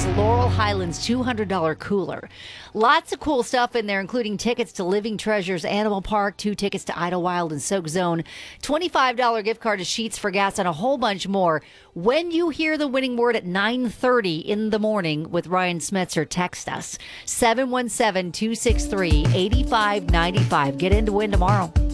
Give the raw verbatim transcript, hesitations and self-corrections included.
this Laurel Highlands two hundred dollars cooler. Lots of cool stuff in there, including tickets to Living Treasures Animal Park, two tickets to Idlewild and Soak Zone, twenty-five dollars gift card to Sheets for Gas, and a whole bunch more. When you hear the winning word at nine thirty in the morning with Ryan Smetzer, text us seven one seven, two six three, eight five nine five. Get in to win tomorrow.